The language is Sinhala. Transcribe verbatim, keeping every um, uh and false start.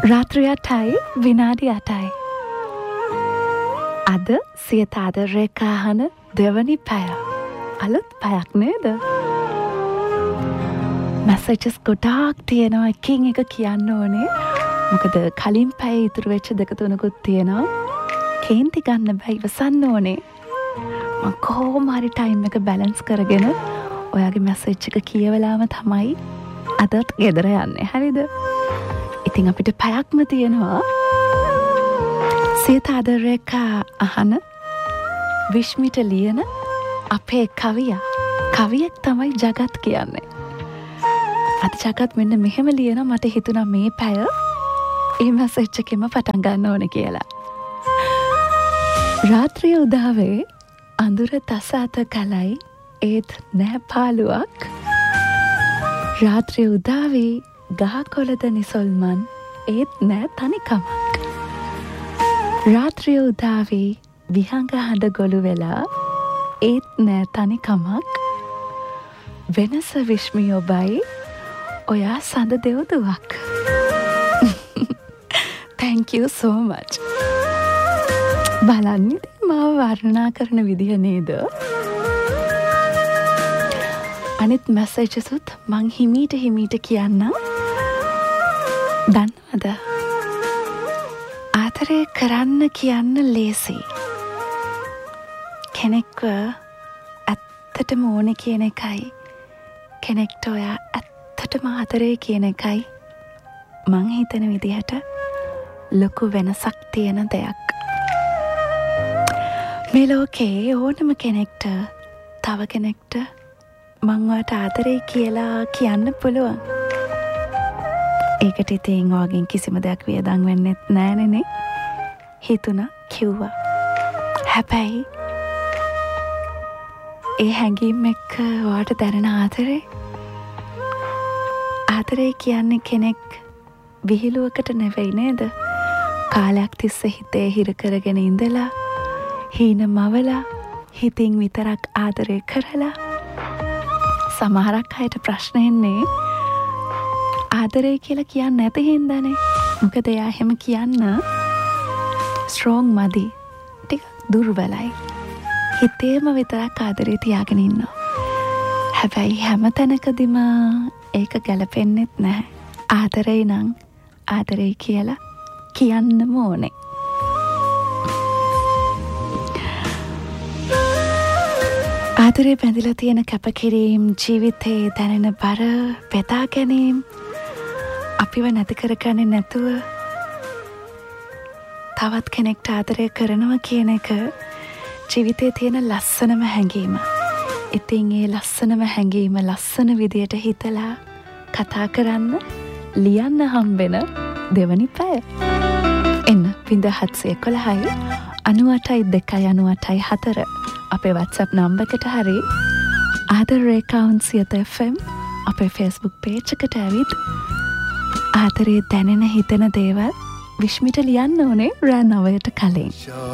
රාත්‍රී අටයි විනාඩි අටයි. අද සියත ආදරේ කහන දෙවනි පැය. අලුත් පැයක් නේද? මැසේජස් ගොඩාක් තියෙනවා. එකින් එක කියන්න ඕනේ. මොකද කලින් පැය ඉතුරු වෙච්ච දෙක තුනකුත් තියෙනවා. කේන්ති ගන්න බෑ, ඉවසන්න ඕනේ. මම කොහොම හරි ටයිම් එක බැලන්ස් කරගෙන ඔයාගේ මැසේජ් එක කියවලාම තමයි අදත් ගෙදර යන්නේ. හරිද? ඉතින් අපිට පැයක්ම තියෙනවා. සියත ආදරේ අහන විශ්මිට ලියන අපේ කවියා. කවියෙක් තමයි ජගත් කියන්නේ. අද ජගත් මෙන්න මෙහෙම ලියන මට හිතුණා මේ පැය ඒ මැසේජ් එකෙම පටන් ගන්න ඕනේ කියලා. රාත්‍රිය උදාවේ අඳුර තස අත කලයි ඒත් නෑ පාළුවක්. රාත්‍රිය උදාවේ ගහකොළද නිසොල්මන් ඒත් නෑ තනිකමක්. රාත්‍රිය උදාවේ විහඟ හඬ ගොළු වෙලා ඒත් නෑ තනිකමක්. වෙනස විශ්මි ඔබයි ඔයා සඳ දෙව්දුවක්. Thank you so much. බලන්න මාව වර්ණනා කරන විදිහ නේද? අනිත් මැසේජ්සුත් මං හිමීට හිමීට කියන්නම්. දන්නවද? ආදරේ කරන්න කියන්න ලේසි. කෙනෙක්ව ඇත්තටම ඕනේ කියන එකයි කෙනෙක්ට ඔයා ඇත්තටම ආදරේ කියන එකයි මං හිතන විදිහට ලොකු වෙනසක් තියෙන දෙයක්. මේ ලෝකේ ඕනම කෙනෙක්ට තව කෙනෙක්ට මං ඔයාට ආදරේ කියලා කියන්න පුළුවන්. ඒකට ඉතින් ඔයාගෙන් කිසිම දෙයක් වියදම් වෙන්නෙත් නෑනේ. හිතුණා කිව්වා. හැබැයි ඒ හැඟීම් එක්ක ඔයාට දැනෙන ආදරේ ආදරේ කියන්නේ කෙනෙක් විහිළුවකට නෙවෙයි නේද? කාලයක් තිස්සේ හිතේ හිර කරගෙන ඉඳලා හීන මවලා හිතින් විතරක් ආදරේ කරලා. සමහරක් අයට ප්‍රශ්න එන්නේ ආදරේ කියලා කියන්නේ නැති හින්දානේ. මොකද එයා එහෙම කියන්න ස්ට්‍රෝං මදි. ටික දුර්වලයි. හිතේම විතරක් ආදරේ තියාගෙන ඉන්නවා. හැබැයි හැම තැනකදීම ඒක ගැලපෙන්නෙත් නැහැ. ආදරේ නම් ආදරේ කියලා කියන්නම ඕනේ. ආදරේ බැඳිලා තියෙන කැපකිරීම්, ජීවිතේ දැනෙන බර, බෙදා ගැනීම, අපිව නැති කරගන්නේ නැතුව තවත් කෙනෙක්ට ආදරය කරනවා කියන එක ජීවිතේ තියෙන ලස්සනම හැඟීම. ඉතින් ඒ ලස්සනම හැඟීම ලස්සන විදියට හිතලා කතා කරන්න, ලියන්න හම්බෙන දෙවනි පැය. එන්න විඳ හත්සිය එකොළහයි අනු අටයි දෙකයි අනු අටයි හතර අපේ WhatsApp නම්බර් එකට හරි ආදරේ කවුන්ට් සියත එෆ් එම් අපේ Facebook page එකට ඇවිත් ආදරේ දැනෙන හිතෙන දේවල් විශ්මිට ලියන්න ඕනේ රෑ නවයට කලින්.